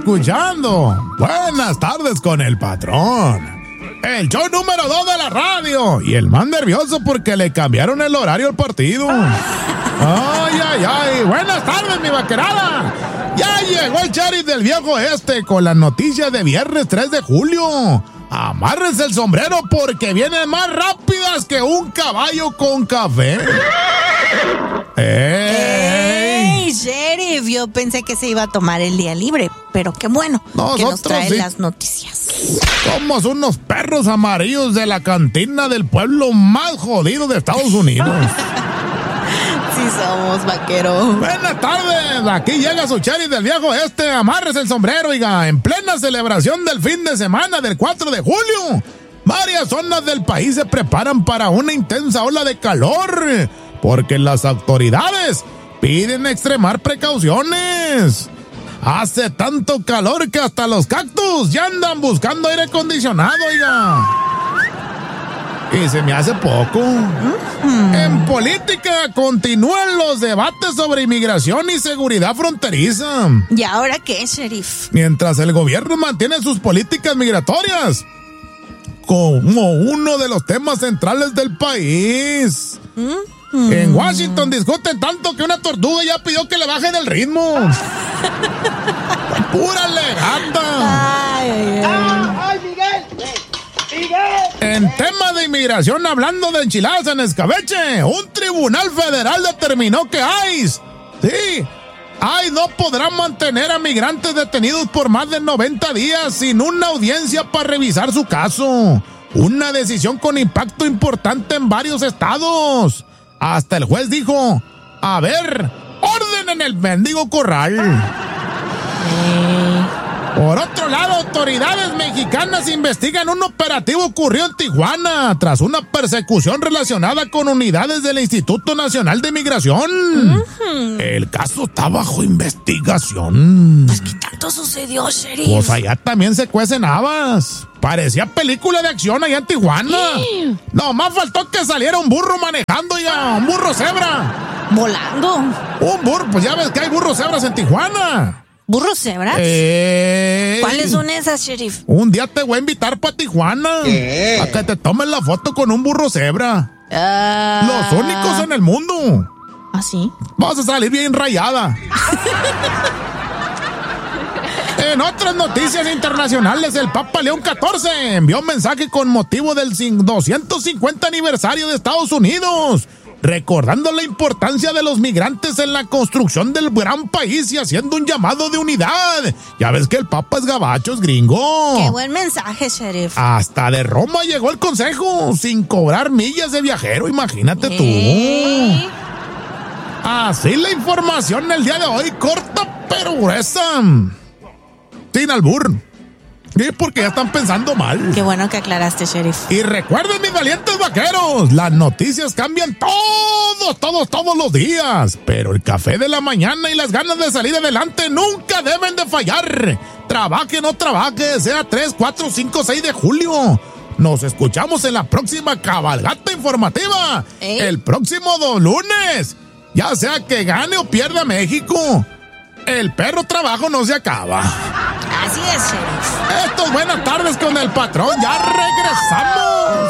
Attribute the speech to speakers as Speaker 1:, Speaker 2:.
Speaker 1: escuchando Buenas tardes con el patrón, el show número 2 de la radio, y el más nervioso porque le cambiaron el horario al partido. Ay, buenas tardes, mi vaquerada. Ya llegó el sheriff del viejo oeste con las noticias de viernes 3 de julio. Amárrense el sombrero porque vienen más rápidas que un caballo con café.
Speaker 2: ¡Ey, sheriff! Yo pensé que se iba a tomar el día libre, pero qué bueno que nos trae las noticias.
Speaker 1: Somos unos perros amarillos de la cantina del pueblo más jodido de Estados Unidos.
Speaker 2: Sí somos, vaquero.
Speaker 1: Buenas tardes, aquí llega su sheriff del viejo oeste. Amárrese el sombrero, oiga, en plena celebración del fin de semana del 4 de julio. Varias zonas del país se preparan para una intensa ola de calor, porque las autoridades piden extremar precauciones. Hace tanto calor que hasta los cactus ya andan buscando aire acondicionado, oiga. Y se me hace poco. En política continúan los debates sobre inmigración y seguridad fronteriza.
Speaker 2: ¿Y ahora qué, sheriff?
Speaker 1: Mientras el gobierno mantiene sus políticas migratorias como uno de los temas centrales del país. En Washington discuten tanto que una tortuga ya pidió que le bajen el ritmo. ¡Pura legata!
Speaker 3: ¡Ay, Miguel!
Speaker 1: En tema de inmigración, hablando de enchiladas en escabeche, un tribunal federal determinó que ICE no podrá mantener a migrantes detenidos por más de 90 días sin una audiencia para revisar su caso. Una decisión con impacto importante en varios estados. Hasta el juez dijo: a ver, orden en el mendigo corral. Por otro lado, autoridades mexicanas investigan un operativo ocurrido en Tijuana tras una persecución relacionada con unidades del Instituto Nacional de Migración. El caso está bajo investigación.
Speaker 2: Pues, ¿qué tanto sucedió, sheriff?
Speaker 1: Pues allá también se cuecen habas. Parecía película de acción allá en Tijuana. Nomás faltó que saliera un burro manejando ya, un burro cebra.
Speaker 2: ¿Volando?
Speaker 1: Un burro, pues ya ves que hay burros cebras en Tijuana.
Speaker 2: ¿Burros cebras? ¿Cuáles son esas, sheriff?
Speaker 1: Un día te voy a invitar para Tijuana. A que te tomes la foto con un burro cebra. Los únicos en el mundo.
Speaker 2: ¿Ah, sí?
Speaker 1: Vas a salir bien rayada. En otras noticias internacionales, el Papa León XIV envió un mensaje con motivo del 250 aniversario de Estados Unidos, recordando la importancia de los migrantes en la construcción del gran país y haciendo un llamado de unidad. Ya ves que el Papa es gabacho, es gringo.
Speaker 2: Qué buen mensaje, sheriff.
Speaker 1: Hasta de Roma llegó el consejo, sin cobrar millas de viajero, imagínate tú. Así la información el día de hoy, corta pero gruesa. Sin albur. Sí, porque ya están pensando mal.
Speaker 2: Qué bueno que aclaraste, sheriff.
Speaker 1: Y recuerden, mis valientes vaqueros, las noticias cambian todos los días. Pero el café de la mañana y las ganas de salir adelante nunca deben de fallar. Trabaje o no trabaje, sea 3, 4, 5, 6 de julio. Nos escuchamos en la próxima cabalgata informativa. El próximo lunes. Ya sea que gane o pierda México, el perro trabajo no se acaba.
Speaker 2: Así es, sheriff.
Speaker 1: Esto es Buenas tardes con el patrón. Ya regresamos.